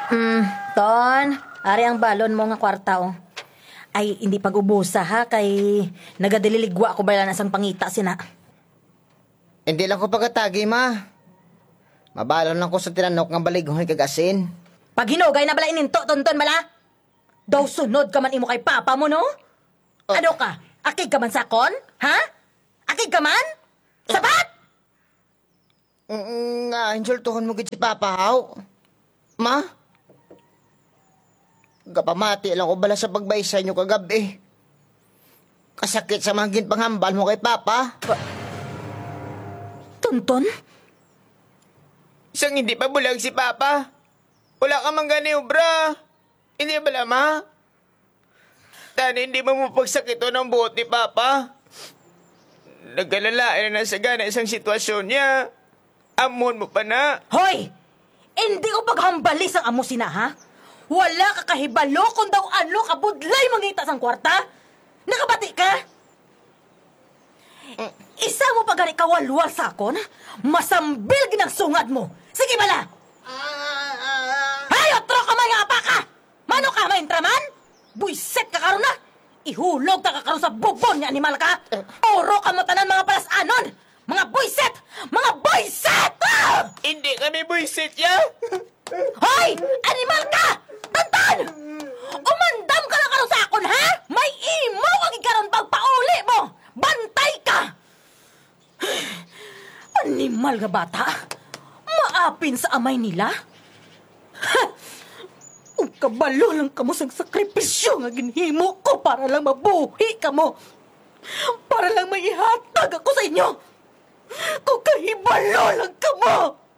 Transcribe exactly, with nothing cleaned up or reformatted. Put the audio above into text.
Hmm, Ton, ari ang balon mo nga kwarta oh. Ay, hindi pag-ubusa ha, kay nagadililigwa ko bala na sang pangita sina. Hindi lang ko pagkatagi, ma. Mabalon lang ko sa tinanok nga balighon kagasin. Pag hinugay na bala ininto, Tonton bala? Daw sunod ka man imo kay papa mo, no? Oh. Ano ka? Akig ka man sakon? Ha? Akig ka man? Sabat? Mm, nga, insultuhon mo gid si Papa, haw. Ma? Gapamati lang ko bala sa pagbaysay nyo kagabi. Kasakit sa mga ginpanghambal mo kay Papa. Tonton? Isang hindi pa bulag si Papa. Wala ka mang gani, obra. Hindi ba lama? Tani, hindi mo mapagsakito ng buhot ni Papa. Nagkalalain na sa gana isang sitwasyon niya. Amon mo pa na. Hoy! Hindi ko paghambalis ang amo sina, ha? Wala ka kahibalo kung daw ano kabudlay mangita sang kwarta. Nakabati ka? Isa mo pa gani kawalwal sakon? Masambil ginang sungad mo. Sige bala! Hay, otro ka mga apa ka! Mano ka, maintraman? Buiset ka karon na! Ihulog ka karon sa bubon niya, animal ka! Oro ka mo tanan mga palas-anon! Mga buiset! Mga buiset! Ah! Hindi kami buisit ya. Hoy! Animal ka! Tantan! Umandam ka lang karon sa akon, ha? May imo kag karon pagpauli mo! Bantay ka! Animal nga bata! Maapin sa amay nila? Ha! Ang kabalo lang kamo sang sakripisyo nga ginhimo ko para lang mabuhi kamo. Para lang may ihatag ako sa inyo. Kung kahibalo lang kamo!